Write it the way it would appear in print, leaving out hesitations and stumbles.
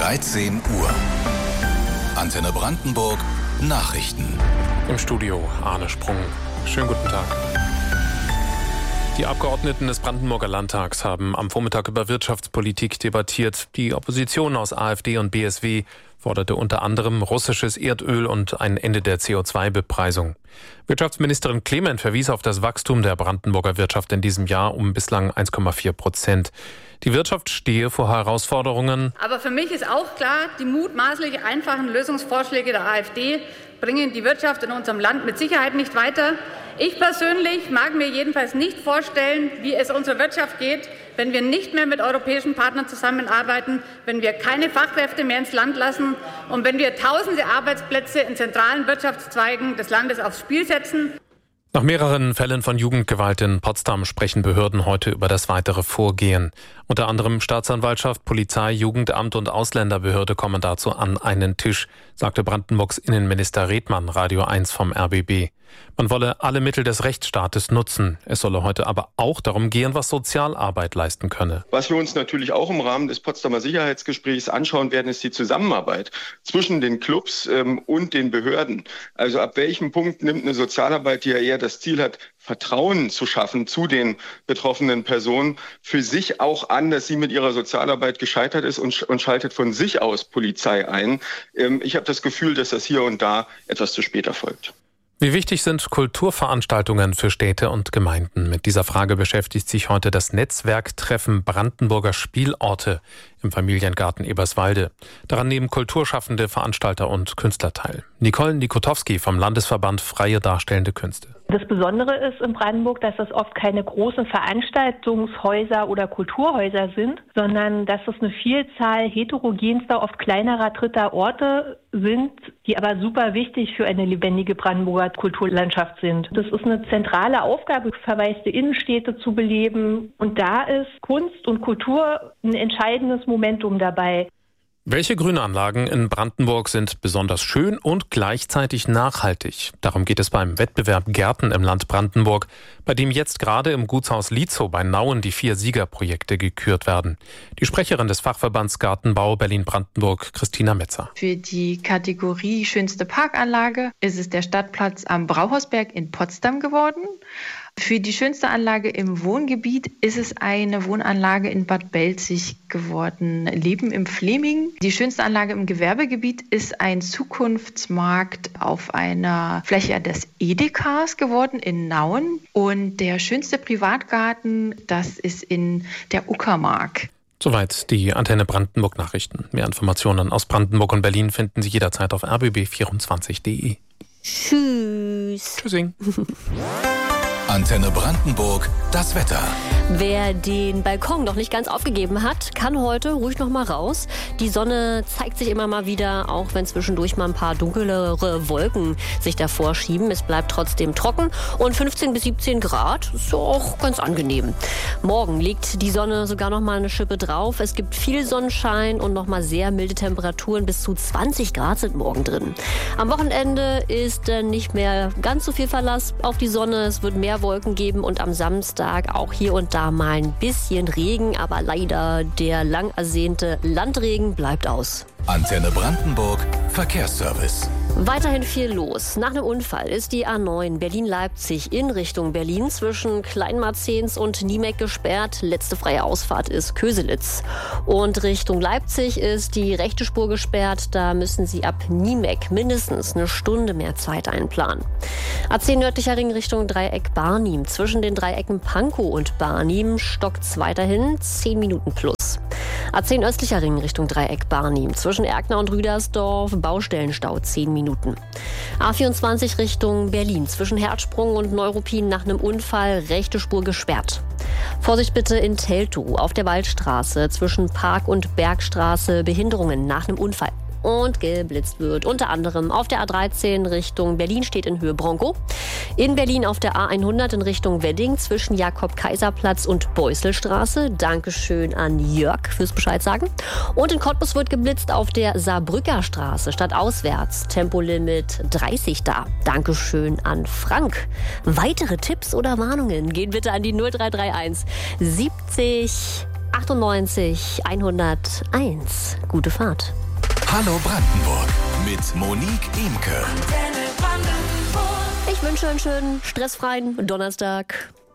13 Uhr. Antenne Brandenburg Nachrichten. Im Studio Arne Sprung. Schönen guten Tag. Die Abgeordneten des Brandenburger Landtags haben am Vormittag über Wirtschaftspolitik debattiert. Die Opposition aus AfD und BSW forderte unter anderem russisches Erdöl und ein Ende der CO2-Bepreisung. Wirtschaftsministerin Clement verwies auf das Wachstum der Brandenburger Wirtschaft in diesem Jahr um bislang 1,4%. Die Wirtschaft stehe vor Herausforderungen. Aber für mich ist auch klar, die mutmaßlich einfachen Lösungsvorschläge der AfD bringen die Wirtschaft in unserem Land mit Sicherheit nicht weiter. Ich persönlich mag mir jedenfalls nicht vorstellen, wie es unserer Wirtschaft geht, wenn wir nicht mehr mit europäischen Partnern zusammenarbeiten, wenn wir keine Fachkräfte mehr ins Land lassen und wenn wir tausende Arbeitsplätze in zentralen Wirtschaftszweigen des Landes aufs Spiel setzen. Nach mehreren Fällen von Jugendgewalt in Potsdam sprechen Behörden heute über das weitere Vorgehen. Unter anderem Staatsanwaltschaft, Polizei, Jugendamt und Ausländerbehörde kommen dazu an einen Tisch, sagte Brandenburgs Innenminister Redmann, Radio 1 vom RBB. Man wolle alle Mittel des Rechtsstaates nutzen. Es solle heute aber auch darum gehen, was Sozialarbeit leisten könne. Was wir uns natürlich auch im Rahmen des Potsdamer Sicherheitsgesprächs anschauen werden, ist die Zusammenarbeit zwischen den Clubs und den Behörden. Also ab welchem Punkt nimmt eine Sozialarbeit, die ja eher das Ziel hat, Vertrauen zu schaffen zu den betroffenen Personen, für sich auch an, dass sie mit ihrer Sozialarbeit gescheitert ist und schaltet von sich aus Polizei ein. Ich habe das Gefühl, dass das hier und da etwas zu spät erfolgt. Wie wichtig sind Kulturveranstaltungen für Städte und Gemeinden? Mit dieser Frage beschäftigt sich heute das Netzwerktreffen Brandenburger Spielorte im Familiengarten Eberswalde. Daran nehmen Kulturschaffende, Veranstalter und Künstler teil. Nicole Nikotowski vom Landesverband Freie Darstellende Künste. Das Besondere ist in Brandenburg, dass das oft keine großen Veranstaltungshäuser oder Kulturhäuser sind, sondern dass es eine Vielzahl heterogenster, oft kleinerer dritter Orte sind, die aber super wichtig für eine lebendige Brandenburger Kulturlandschaft sind. Das ist eine zentrale Aufgabe, verwaiste Innenstädte zu beleben. Und da ist Kunst und Kultur ein entscheidendes Momentum dabei. Welche Grünanlagen in Brandenburg sind besonders schön und gleichzeitig nachhaltig? Darum geht es beim Wettbewerb Gärten im Land Brandenburg, bei dem jetzt gerade im Gutshaus Lietzow bei Nauen die 4 Siegerprojekte gekürt werden. Die Sprecherin des Fachverbands Gartenbau Berlin-Brandenburg, Christina Metzer. Für die Kategorie schönste Parkanlage ist es der Stadtplatz am Brauhausberg in Potsdam geworden. Für die schönste Anlage im Wohngebiet ist es eine Wohnanlage in Bad Belzig geworden, Leben im Fleming. Die schönste Anlage im Gewerbegebiet ist ein Zukunftsmarkt auf einer Fläche des Edekas geworden in Nauen. Und der schönste Privatgarten, das ist in der Uckermark. Soweit die Antenne Brandenburg Nachrichten. Mehr Informationen aus Brandenburg und Berlin finden Sie jederzeit auf rbb24.de. Tschüss. Tschüssing. Antenne Brandenburg, das Wetter. Wer den Balkon noch nicht ganz aufgegeben hat, kann heute ruhig noch mal raus. Die Sonne zeigt sich immer mal wieder, auch wenn zwischendurch mal ein paar dunklere Wolken sich davor schieben. Es bleibt trotzdem trocken und 15 bis 17 Grad ist auch ganz angenehm. Morgen liegt die Sonne sogar noch mal eine Schippe drauf. Es gibt viel Sonnenschein und noch mal sehr milde Temperaturen. Bis zu 20 Grad sind morgen drin. Am Wochenende ist nicht mehr ganz so viel Verlass auf die Sonne. Es wird mehr Wolken geben und am Samstag auch hier und da mal ein bisschen Regen, aber leider der lang ersehnte Landregen bleibt aus. Antenne Brandenburg Verkehrsservice. Weiterhin viel los. Nach einem Unfall ist die A9 Berlin-Leipzig in Richtung Berlin zwischen Kleinmarzens und Niemek gesperrt. Letzte freie Ausfahrt ist Köselitz. Und Richtung Leipzig ist die rechte Spur gesperrt. Da müssen Sie ab Niemek mindestens eine Stunde mehr Zeit einplanen. A10 nördlicher Ring Richtung Dreieck Barnim. Zwischen den Dreiecken Pankow und Barnim stockt's weiterhin 10 Minuten plus. A10 östlicher Ring Richtung Dreieck Barnim. Zwischen Erkner und Rüdersdorf Baustellenstau 10 Minuten. A24 Richtung Berlin. Zwischen Herzsprung und Neuruppin nach einem Unfall rechte Spur gesperrt. Vorsicht bitte in Teltow auf der Waldstraße. Zwischen Park- und Bergstraße Behinderungen nach einem Unfall. Und geblitzt wird. Unter anderem auf der A13 Richtung Berlin steht in Höhe Bronco. In Berlin auf der A100 in Richtung Wedding zwischen Jakob-Kaiser-Platz und Beuselstraße. Dankeschön an Jörg fürs Bescheid sagen. Und in Cottbus wird geblitzt auf der Saarbrücker Straße stadtauswärts. Tempolimit 30 da. Dankeschön an Frank. Weitere Tipps oder Warnungen gehen bitte an die 0331 70 98 101. Gute Fahrt. Hallo Brandenburg mit Monique Imke. Ich wünsche einen schönen, stressfreien Donnerstag.